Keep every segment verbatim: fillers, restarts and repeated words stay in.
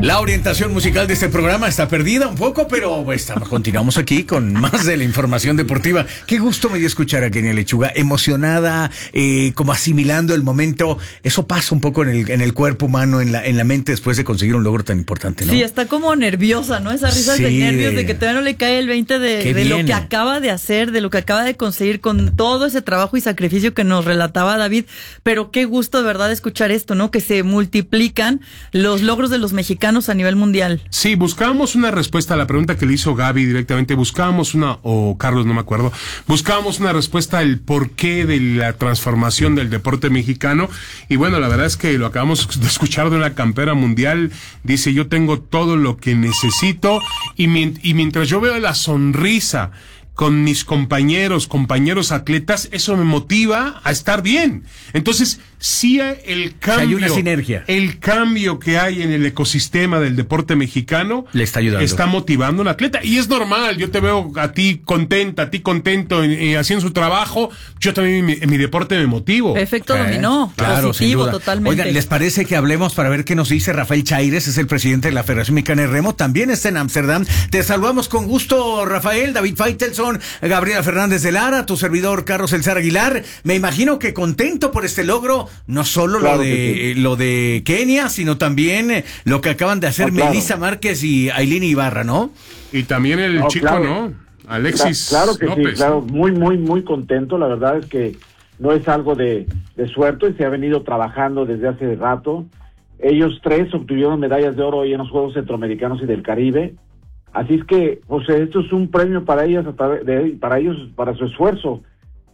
La orientación musical de este programa está perdida un poco, pero pues, continuamos aquí con más de la información deportiva. Qué gusto me dio escuchar a Kenia Lechuga, emocionada, eh, como asimilando el momento. Eso pasa un poco en el, en el cuerpo humano, en la, en la mente, después de conseguir un logro tan importante, ¿no? Sí, está como nerviosa, ¿no? Esas risas sí, de nervios, de que todavía no le cae el veinte de, de lo que acaba de hacer, de lo que acaba de conseguir con todo ese trabajo y sacrificio que nos relataba David. Pero qué gusto de verdad escuchar esto, ¿no? Que se multiplican los logros de los mexicanos a nivel mundial. Sí, buscábamos una respuesta a la pregunta que le hizo Gaby directamente, buscábamos una, o Carlos, no me acuerdo, buscábamos una respuesta al porqué de la transformación del deporte mexicano, y bueno, la verdad es que lo acabamos de escuchar de una campera mundial. Dice: yo tengo todo lo que necesito, y, mi, y mientras yo veo la sonrisa con mis compañeros, compañeros atletas, eso me motiva a estar bien. Entonces, sí, el cambio, hay una sinergia. El cambio que hay en el ecosistema del deporte mexicano le está ayudando, está motivando a un atleta, y es normal. Yo te veo a ti contenta, a ti contento eh, haciendo su trabajo. Yo también en mi, en mi deporte me motivo. Efecto eh, dominó, claro, positivo totalmente. Oigan, ¿les parece que hablemos para ver qué nos dice Rafael Chaires? Es el presidente de la Federación Mexicana de Remo, también está en Ámsterdam. Te saludamos con gusto, Rafael. David Faitelson, Gabriela Fernández de Lara, tu servidor Carlos Elzar Aguilar. Me imagino que contento por este logro, no solo claro lo de sí. lo de Kenia, sino también eh, lo que acaban de hacer ah, claro. Melissa Márquez y Ailín Ibarra, ¿no? Y también el no, chico, claro. ¿no? Alexis Claro que López. sí, claro, muy, muy, muy contento. La verdad es que no es algo de, de suerte, se ha venido trabajando desde hace rato. Ellos tres obtuvieron medallas de oro hoy en los Juegos Centroamericanos y del Caribe. Así es que, pues, esto es un premio para ellas, para ellos, para su esfuerzo.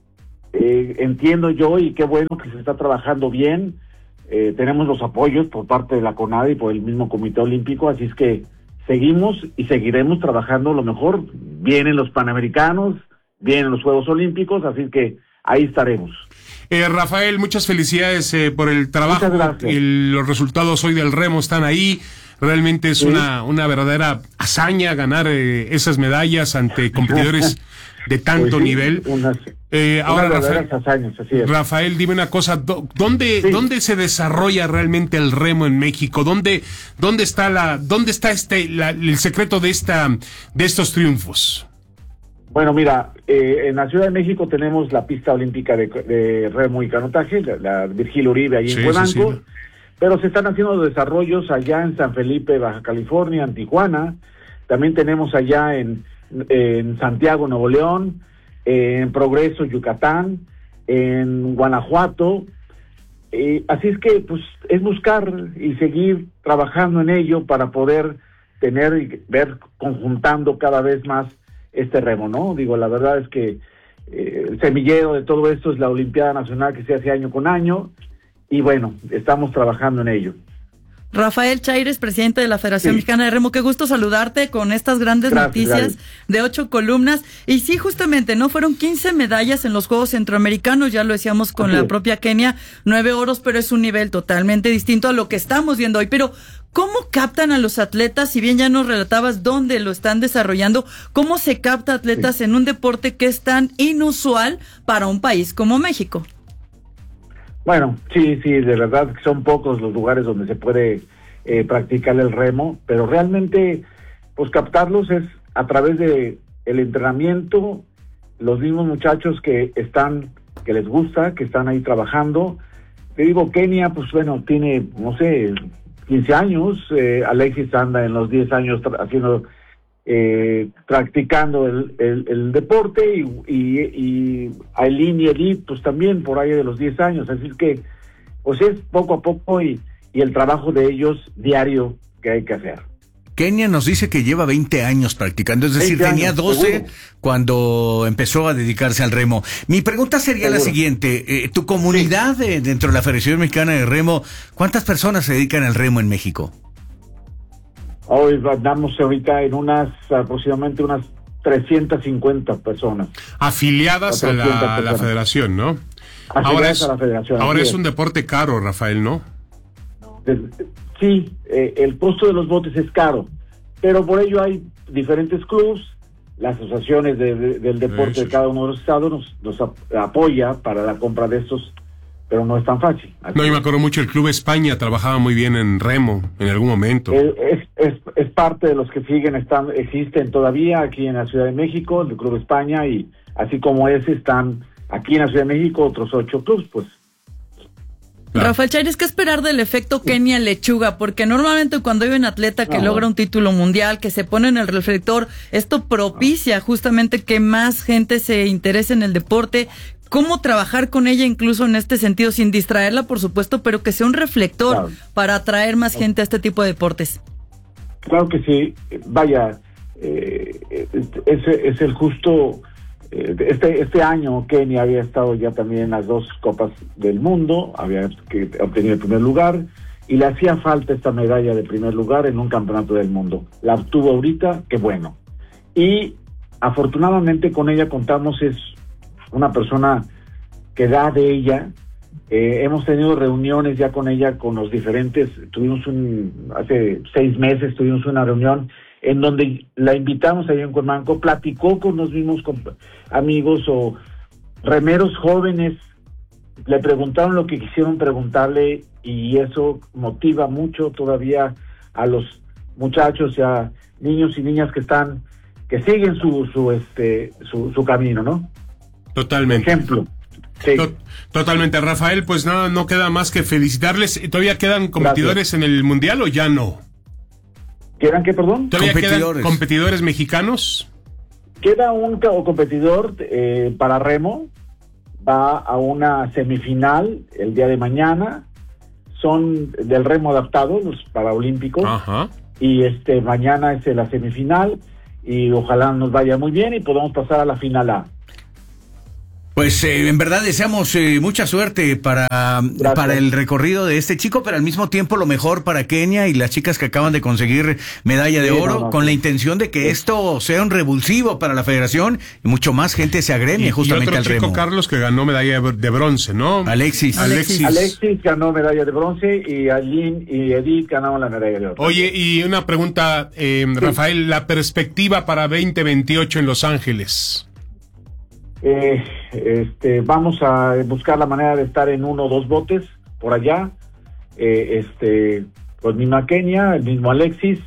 Eh, entiendo yo, y qué bueno que se está trabajando bien. Eh, tenemos los apoyos por parte de la CONADE y por el mismo Comité Olímpico, así es que seguimos y seguiremos trabajando lo mejor. Vienen los Panamericanos, vienen los Juegos Olímpicos, así es que ahí estaremos. Eh, Rafael, muchas felicidades eh, por el trabajo. El, los resultados hoy del remo están ahí. Realmente es sí. una, una verdadera hazaña ganar eh, esas medallas ante competidores de tanto pues sí, nivel. Unas, eh, ahora, unas Rafael, hazañas, así es. Rafael, dime una cosa, ¿dónde, sí. ¿dónde se desarrolla realmente el remo en México? ¿Dónde, dónde está la, dónde está este, la, el secreto de esta, de estos triunfos? Bueno, mira, eh, en la Ciudad de México tenemos la pista olímpica de, de remo y canotaje, la, la Virgilio Uribe, allí sí, en Polanco. Sí, sí. Pero se están haciendo desarrollos allá en San Felipe, Baja California, en Tijuana. También tenemos allá en, en Santiago, Nuevo León, en Progreso, Yucatán, en Guanajuato. Eh, así es que, pues, es buscar y seguir trabajando en ello para poder tener y ver conjuntando cada vez más este remo, ¿no? Digo, la verdad es que eh, el semillero de todo esto es la Olimpiada Nacional que se hace año con año. Y bueno, estamos trabajando en ello. Rafael Chaires, presidente de la Federación sí. Mexicana de Remo, qué gusto saludarte con estas grandes gracias, noticias gracias. de ocho columnas. Y sí, justamente, ¿no? Fueron quince medallas en los Juegos Centroamericanos, ya lo decíamos con Así la es. propia Kenia, nueve oros, pero es un nivel totalmente distinto a lo que estamos viendo hoy. Pero, ¿cómo captan a los atletas? Si bien ya nos relatabas dónde lo están desarrollando, ¿cómo se capta atletas sí. en un deporte que es tan inusual para un país como México? Bueno, sí, sí, de verdad que son pocos los lugares donde se puede eh, practicar el remo, pero realmente, pues captarlos es a través de el entrenamiento, los mismos muchachos que están, que les gusta, que están ahí trabajando. Te digo, Kenia, pues bueno, tiene, no sé, quince años, eh, Alexis anda en los diez años tra- haciendo, eh, practicando el, el, el deporte, y, y, y Ailín y Edith, pues también por ahí de los diez años, así es que, pues es poco a poco y, y el trabajo de ellos diario que hay que hacer. Kenia nos dice que lleva veinte años practicando, es decir, tenía doce seguro. Cuando empezó a dedicarse al remo. Mi pregunta sería seguro. la siguiente, eh, tu comunidad sí. de, dentro de la Federación Mexicana de Remo, ¿cuántas personas se dedican al remo en México? Hoy andamos ahorita en unas, aproximadamente unas trescientas cincuenta personas. Afiliadas a la, a la federación, ¿no? Afiliadas ahora es, a la federación. Ahora es un deporte caro, Rafael, ¿no? Sí, eh, el costo de los botes es caro, pero por ello hay diferentes clubes, las asociaciones de, de, del deporte Eso. de cada uno de los estados nos, nos ap- apoya para la compra de estos, pero no es tan fácil. Así no, yo me acuerdo mucho, el Club España trabajaba muy bien en remo en algún momento. Eh, es, parte de los que siguen están existen todavía aquí en la Ciudad de México, el Club España, y así como ese están aquí en la Ciudad de México otros ocho clubes, pues. Claro. Rafael Chaires, ¿qué esperar del efecto Kenia Lechuga? Porque normalmente cuando hay un atleta que no. logra un título mundial, que se pone en el reflector, esto propicia no. justamente que más gente se interese en el deporte. ¿Cómo trabajar con ella incluso en este sentido, sin distraerla, por supuesto, pero que sea un reflector claro. para atraer más claro. gente a este tipo de deportes? Claro que sí. Vaya, eh, es, es el justo... Este este año Kenia había estado ya también en las dos Copas del Mundo, había que obtenido el primer lugar y le hacía falta esta medalla de primer lugar en un campeonato del mundo. La obtuvo ahorita, qué bueno. Y afortunadamente con ella contamos, es una persona que da de ella. Eh, hemos tenido reuniones ya con ella, con los diferentes, tuvimos un, hace seis meses tuvimos una reunión en donde la invitamos allá en Cuemanco, platicó con los mismos amigos o remeros jóvenes, le preguntaron lo que quisieron preguntarle y eso motiva mucho todavía a los muchachos y a niños y niñas que están, que siguen su, su este, su, su camino, ¿no? Totalmente. Ejemplo. Sí. Totalmente, Rafael, pues nada, no queda más que felicitarles. ¿Todavía quedan competidores Gracias. en el Mundial o ya no? ¿Quedan qué, perdón? ¿Todavía competidores. quedan competidores mexicanos? Queda un competidor eh, para remo, va a una semifinal el día de mañana, son del remo adaptado, los paraolímpicos, Ajá. y este mañana es la semifinal, y ojalá nos vaya muy bien y podamos pasar a la final A. Pues eh, en verdad deseamos eh, mucha suerte para, para el recorrido de este chico, pero al mismo tiempo lo mejor para Kenia y las chicas que acaban de conseguir medalla de sí, oro, no, no, con no. la intención de que sí. esto sea un revulsivo para la federación y mucho más gente se agremie y, justamente y otro al chico, remo. Carlos, que ganó medalla de bronce, ¿no? Alexis. Alexis. Alexis ganó medalla de bronce y Aline y Edith ganaron la medalla de oro. Oye, y una pregunta, eh, sí. Rafael, la perspectiva para veinte veintiocho en Los Ángeles. Eh, este, vamos a buscar la manera de estar en uno o dos botes por allá, eh, este, pues misma Kenia, el mismo Alexis,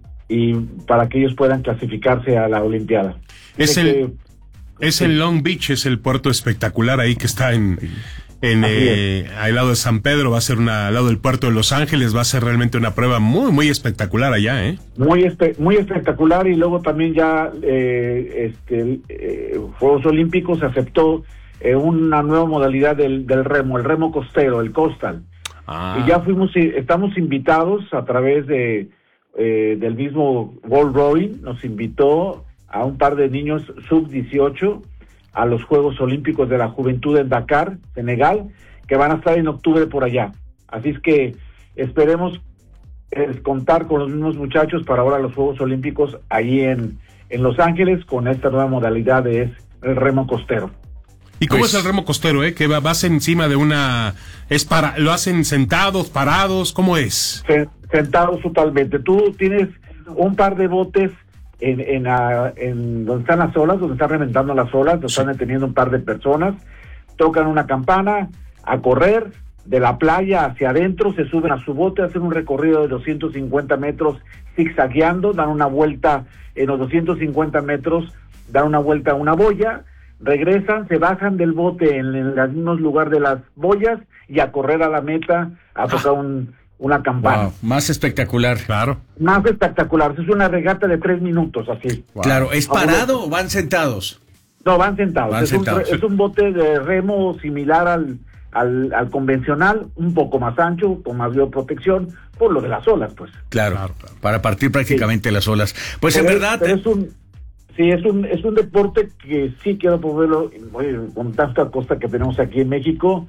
y para que ellos puedan clasificarse a la Olimpiada. Es el, que, es sí. el Long Beach, es el puerto espectacular ahí que está en, en eh, al lado de San Pedro, va a ser una, al lado del puerto de Los Ángeles, va a ser realmente una prueba muy, muy espectacular allá, ¿eh? Muy espe- muy espectacular, y luego también ya eh, este eh, Juegos Olímpicos aceptó eh, una nueva modalidad del, del remo, el remo costero, el coastal. Ah. Y ya fuimos, estamos invitados a través de eh, del mismo World Rowing, nos invitó a un par de niños sub dieciocho a los Juegos Olímpicos de la Juventud en Dakar, Senegal, que van a estar en octubre por allá. Así es que esperemos es contar con los mismos muchachos para ahora los Juegos Olímpicos ahí en, en Los Ángeles con esta nueva modalidad de es el remo costero. ¿Y cómo pues, es el remo costero, eh? Que vas encima de una... es para ¿Lo hacen sentados, parados? ¿Cómo es? Sentados totalmente. Tú tienes un par de botes en, en, a, en donde están las olas, donde están reventando las olas, donde sí. están deteniendo un par de personas, tocan una campana, a correr de la playa hacia adentro, se suben a su bote, hacen un recorrido de doscientos cincuenta metros zigzagueando, dan una vuelta en los doscientos cincuenta metros, dan una vuelta a una boya, regresan, se bajan del bote en, en el mismo lugar de las boyas y a correr a la meta, a tocar un, una campana. Wow, más espectacular. Claro. Más espectacular, es una regata de tres minutos, así. Wow. Claro, ¿es parado o van sentados? No, van sentados. Van es, sentados. Un, es un bote de remo similar al, al, al convencional, un poco más ancho, con más bioprotección, por lo de las olas, pues. Claro, claro, claro. Para partir prácticamente sí. las olas. Pues pero en es, verdad... Pero es un... Sí, es un es un deporte que sí quiero probarlo, con tanta costa que tenemos aquí en México,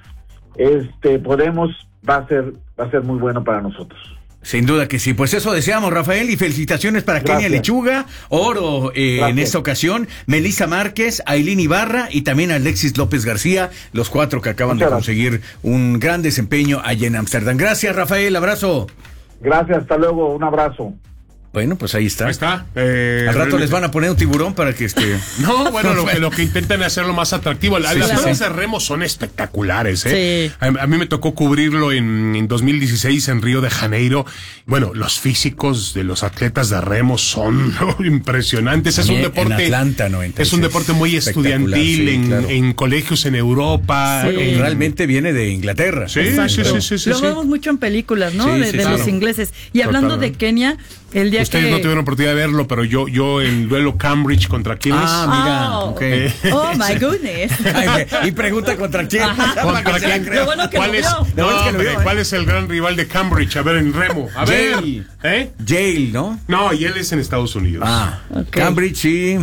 este podemos, va a ser va a ser muy bueno para nosotros. Sin duda que sí, pues eso deseamos, Rafael, y felicitaciones para Gracias. Kenia Lechuga, oro eh, en esta ocasión, Melissa Márquez, Ailín Ibarra y también Alexis López García, los cuatro que acaban Muchas de conseguir gracias. un gran desempeño allá en Ámsterdam. Gracias, Rafael, abrazo. Gracias, hasta luego, un abrazo. Bueno, pues ahí está. Ahí está. Eh, Al rato les van a poner un tiburón para que este... No, bueno, lo que, lo que intentan es hacerlo más atractivo. Las Sí, las sí, pruebas sí. de remo son espectaculares, ¿eh? Sí. A, a mí me tocó cubrirlo en, en dos mil dieciséis en Río de Janeiro. Bueno, los físicos de los atletas de remo son impresionantes. Es un En deporte... Atlanta, noventa y seis. Es un deporte muy estudiantil Sí, en, claro. en colegios en Europa. Sí. en- Realmente viene de Inglaterra. Sí, Exacto. sí, sí, sí, sí, Lo sí. vemos mucho en películas, ¿no? Sí, de sí, de claro. los ingleses. Y hablando Totalmente. de Kenia, el día Ustedes que... no tuvieron oportunidad de verlo, pero yo, yo el duelo Cambridge contra Aquiles. Ah, mira, Oh. ok. Eh, Oh, my goodness. Ay, y pregunta contra quién. Ajá. Para que ¿Contra se la quién? crea. Lo bueno que ¿Cuál lo es, vio. Lo no, bueno es que lo hombre, vio, ¿eh? ¿cuál es el gran rival de Cambridge? A ver, en remo. A ver. Yale. ¿Eh? Yale, ¿no? No, y él es en Estados Unidos. Ah, Ok. Cambridge, sí.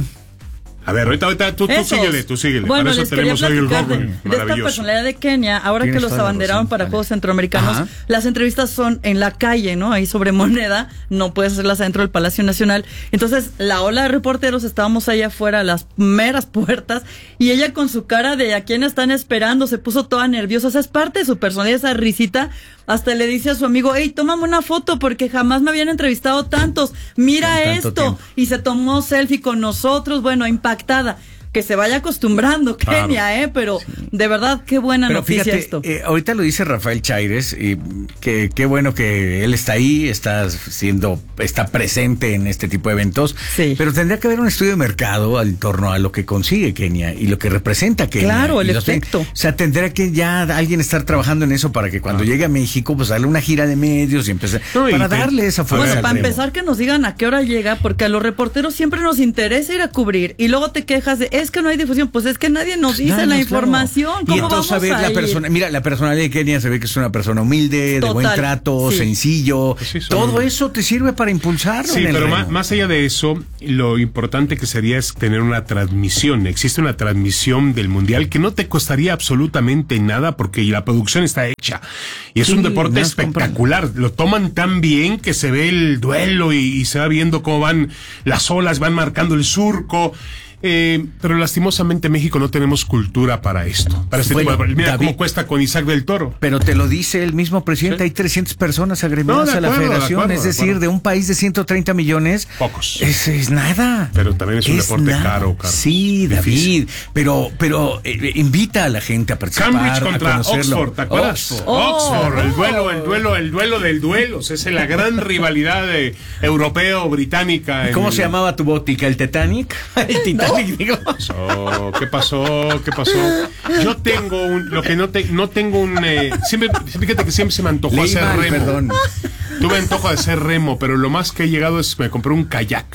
A ver, ahorita, ahorita tú, tú Esos. síguele, tú síguele. Bueno, Para eso les quería tenemos hoy el platicar de, Google. de esta Maravilloso. personalidad de Kenia. Ahora Tienes que los toda la abanderaron razón, para dale. Juegos Centroamericanos, Ajá. las entrevistas son en la calle, ¿no? Ahí sobre moneda, no puedes hacerlas adentro del Palacio Nacional. Entonces, la ola de reporteros, estábamos allá afuera a las meras puertas, y ella con su cara de a quién están esperando, se puso toda nerviosa. O sea, es parte de su personalidad, esa risita. Hasta le dice a su amigo, hey, tómame una foto porque jamás me habían entrevistado tantos. Mira Con tanto esto. tiempo. Y se tomó selfie con nosotros, bueno, impactada. Que se vaya acostumbrando, Claro. Kenia, ¿eh? Pero de verdad, qué buena Pero noticia fíjate, esto. eh, ahorita lo dice Rafael Chaires, y que qué bueno que él está ahí, está siendo, está presente en este tipo de eventos. Sí. Pero tendría que haber un estudio de mercado en torno a lo que consigue Kenia y lo que representa Kenia. Claro, el Y los- efecto. O sea, tendría que ya alguien estar trabajando en eso para que cuando llegue a México, pues darle una gira de medios y empezar No, y para te- darle esa fuerza. Bueno, al para remo. empezar que nos digan a qué hora llega, porque a los reporteros siempre nos interesa ir a cubrir y luego te quejas de, es que no hay difusión, pues es que nadie nos dice Nada, la claro. información. ¿Cómo Y entonces vamos a ver a la ir? persona, mira, la personalidad de Kenia se ve que es una persona humilde, de Total, buen trato, sí. sencillo. Sí, son- Todo eso te sirve para impulsarlo. Sí, en el pero remo. más, más allá de eso, lo importante que sería es tener una transmisión. Existe una transmisión del Mundial que no te costaría absolutamente nada porque la producción está hecha. Y es Sí, un deporte más espectacular. Lo toman tan bien que se ve el duelo y, y se va viendo cómo van las olas, van marcando el surco. Eh, pero lastimosamente en México no tenemos cultura para esto. Para este Bueno, tipo de... Mira David- cómo cuesta con Isaac del Toro. Pero te lo dice el mismo presidente, Sí. hay trescientas personas agremiadas No, de a la acuerdo, de federación, acuerdo, es de decir, acuerdo. de un país de ciento treinta millones. Pocos. Es, es nada. Pero también es un deporte nada. caro, caro. Sí, David, Difícil. pero, pero eh, invita a la gente a participar. Cambridge a contra conocerlo. Oxford, ¿te acuerdas? Oxford. Oh, Oxford, el oh. duelo, el duelo, el duelo del duelo. Esa es la gran rivalidad de europeo-británica. ¿Cómo en se el- llamaba tu botica? ¿El Titanic? El Titanic, digo. Oh, ¿qué pasó? ¿Qué pasó? Yo tengo un, lo que no te, no tengo un, eh, siempre, fíjate que siempre se me antojó Leí hacer mal, remo. perdón. Tuve antojo de hacer remo, pero lo más que he llegado es me compré un kayak.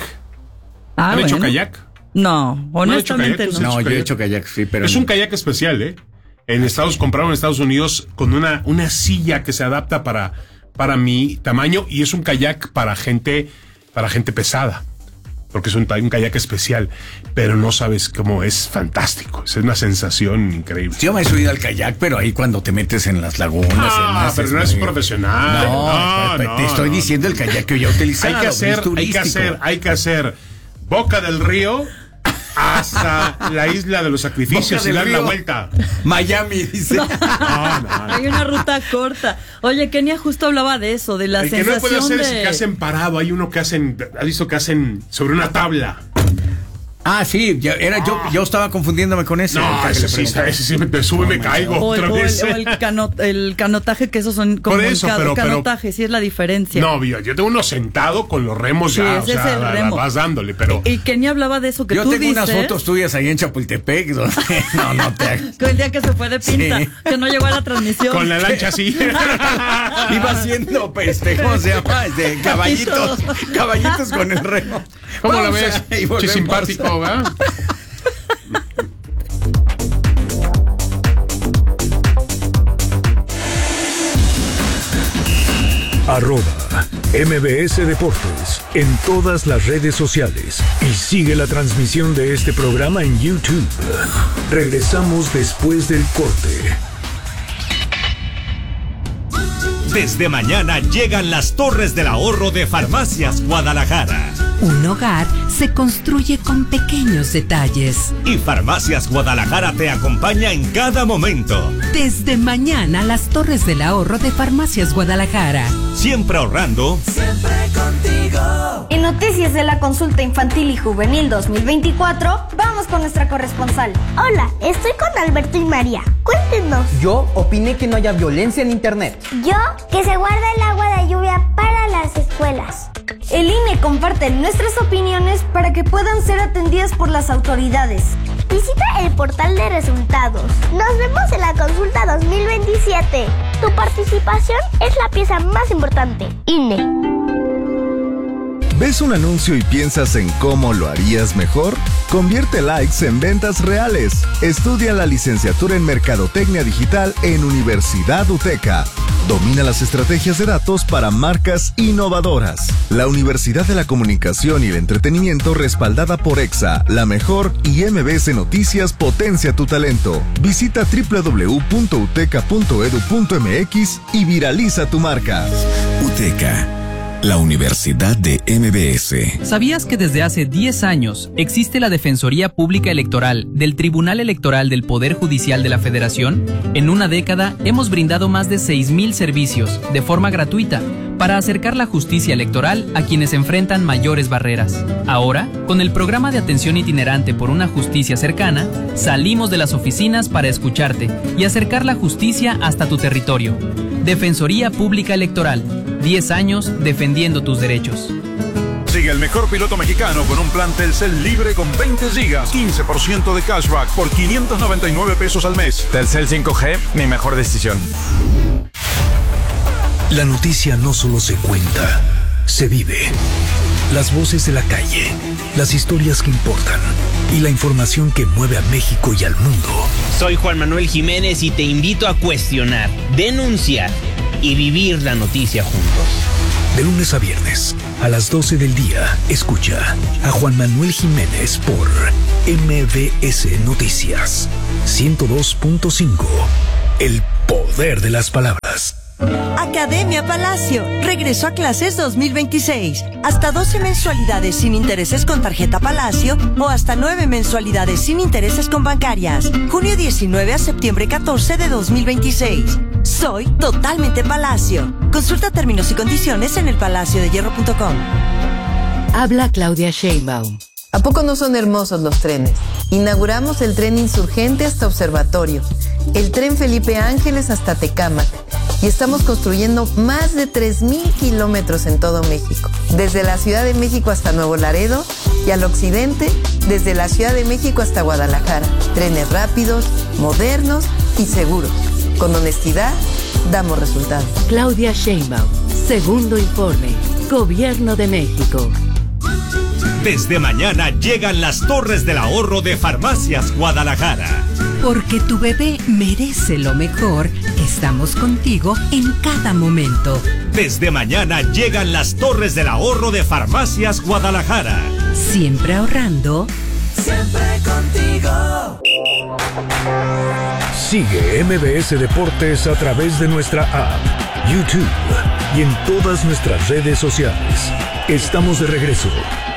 Ah, ¿Han hecho bueno. kayak? No, hecho honestamente kayak? no. ¿Tú has No, hecho yo he kayak? hecho kayak, sí, pero... Es un kayak especial, ¿eh? En Estados compraron en Estados Unidos con una, una silla que se adapta para, para mi tamaño y es un kayak para gente, para gente pesada. Porque es un, un kayak especial, pero no sabes cómo es fantástico. Es una sensación increíble. Yo me he subido al kayak, pero ahí cuando te metes en las lagunas... Ah, además, pero no es muy- profesional. No, No, te- no, te estoy no. diciendo el kayak que yo he utilizado. Hay que es hacer, hay que turístico. hacer, hay que hacer Boca del Río hasta la isla de los sacrificios Boca y del dar la Río. vuelta. Miami, dice. No, no, no. Hay una ruta corta. Oye, Kenia justo hablaba de eso, de la El que no sensación puede hacer es de... el que hacen parado. Hay uno que hacen, ¿has visto que hacen sobre una tabla? Ah, sí, ya, era, yo, yo estaba confundiéndome con ese. No, Que ese le sí, está, preguntaba. ese sí me, me sube y me caigo O el, otra o el- vez. o el cano- el canotaje, que esos son como Por eso, el ca- pero- pero- canotaje, sí es la diferencia. No, yo, yo tengo uno sentado con los remos Sí, ya, o ese sea, es el la- la remo. vas dándole, pero... Y Kenia hablaba de eso que Yo tú tengo dices. unas fotos tuyas ahí en Chapultepec. Donde, no, no te hagas. Que el día que se fue de pinta, Sí. que no llegó a la transmisión. Con la lancha así. Iba haciendo, este, ¿cómo se llama? Este, caballitos. Caballitos con el remo. ¿Cómo la Pausa ves? y Che, volvemos. simpático, ¿verdad? Arroba M B S Deportes en todas las redes sociales y sigue la transmisión de este programa en YouTube. Regresamos después del corte. Desde mañana llegan las Torres del Ahorro de Farmacias Guadalajara. Un hogar se construye con pequeños detalles. Y Farmacias Guadalajara te acompaña en cada momento. Desde mañana, las Torres del Ahorro de Farmacias Guadalajara. Siempre ahorrando. En noticias de la consulta infantil y juvenil dos mil veinticuatro, vamos con nuestra corresponsal. Hola, estoy con Alberto y María. Cuéntenos. Yo opiné que no haya violencia en internet. Yo, que se guarda el agua de lluvia para las escuelas. El I N E comparte nuestras opiniones para que puedan ser atendidas por las autoridades. Visita el portal de resultados. Nos vemos en la consulta dos mil veintisiete. Tu participación es la pieza más importante. I N E. ¿Ves un anuncio y piensas en cómo lo harías mejor? Convierte likes en ventas reales. Estudia la licenciatura en Mercadotecnia Digital en Universidad UTECA. Domina las estrategias de datos para marcas innovadoras. La Universidad de la Comunicación y el Entretenimiento respaldada por EXA, La Mejor y M B S Noticias potencia tu talento. Visita doble u doble u doble u punto uteca punto edu punto m x y viraliza tu marca. UTECA, la Universidad de M B S. ¿Sabías que desde hace diez años existe la Defensoría Pública Electoral del Tribunal Electoral del Poder Judicial de la Federación? En una década hemos brindado más de seis mil servicios de forma gratuita para acercar la justicia electoral a quienes enfrentan mayores barreras. Ahora, con el programa de atención itinerante por una justicia cercana, salimos de las oficinas para escucharte y acercar la justicia hasta tu territorio. Defensoría Pública Electoral. diez años defendiendo tus derechos. Sigue el mejor piloto mexicano con un plan Telcel libre con veinte gigas, quince por ciento de cashback por quinientos noventa y nueve pesos al mes. Telcel cinco G, mi mejor decisión. La noticia no solo se cuenta, se vive. Las voces de la calle, las historias que importan y la información que mueve a México y al mundo. Soy Juan Manuel Jiménez y te invito a cuestionar, denunciar y vivir la noticia juntos. De lunes a viernes, a las doce del día, escucha a Juan Manuel Jiménez por M B S Noticias ciento dos punto cinco. El poder de las palabras. Academia Palacio regresó a clases dos mil veintiséis. Hasta doce mensualidades sin intereses con tarjeta Palacio o hasta nueve mensualidades sin intereses con bancarias. Junio diecinueve a septiembre catorce de dos mil veintiséis. Soy totalmente Palacio. Consulta términos y condiciones en el palacio de hierro punto com. Habla Claudia Sheinbaum. ¿A poco no son hermosos los trenes? Inauguramos el tren Insurgente hasta Observatorio, el tren Felipe Ángeles hasta Tecámac y estamos construyendo más de tres mil kilómetros en todo México, desde la Ciudad de México hasta Nuevo Laredo y al occidente, desde la Ciudad de México hasta Guadalajara. Trenes rápidos, modernos y seguros. Con honestidad, damos resultados. Claudia Sheinbaum, segundo informe, Gobierno de México. Desde mañana llegan las Torres del Ahorro de Farmacias Guadalajara. Porque tu bebé merece lo mejor, estamos contigo en cada momento. Desde mañana llegan las Torres del Ahorro de Farmacias Guadalajara. Siempre ahorrando. Siempre contigo. Sigue M B S Deportes a través de nuestra app, YouTube y en todas nuestras redes sociales. Estamos de regreso.